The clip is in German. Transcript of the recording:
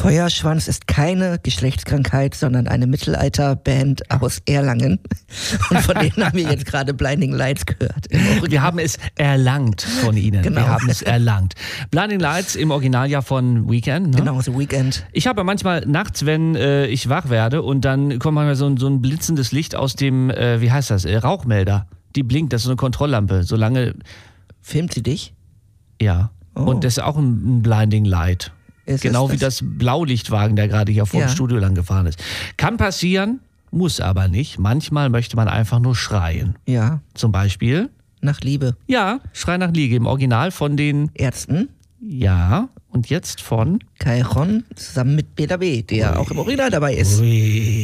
Feuerschwanz ist keine Geschlechtskrankheit, sondern eine Mittelalterband aus Erlangen. Und von denen haben wir jetzt gerade Blinding Lights gehört. Wir haben es erlangt von Ihnen. Genau. Wir haben es erlangt. Blinding Lights im Original ja von Weekend. Ne? Genau, The Weekend. Ich habe manchmal nachts, wenn ich wach werde und dann kommt manchmal so ein blitzendes Licht aus dem, wie heißt das, Rauchmelder. Die blinkt, das ist so eine Kontrolllampe. Solange. Filmt sie dich? Ja. Oh. Und das ist auch ein Blinding Light. Genau wie das Blaulichtwagen, der gerade hier vor dem Studio lang gefahren ist. Kann passieren, muss aber nicht. Manchmal möchte man einfach nur schreien. Ja. Zum Beispiel? Nach Liebe. Ja, Schrei nach Liebe. Im Original von den Ärzten. Ja, und jetzt von Kai Ron zusammen mit Peter B., der auch im Original dabei ist. Ui.